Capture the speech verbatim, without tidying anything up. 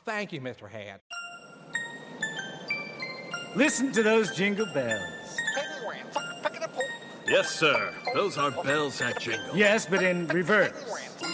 thank you, Mister Head. Listen to those jingle bells. Yes, sir. Those are bells that jingle. Yes, but in reverse.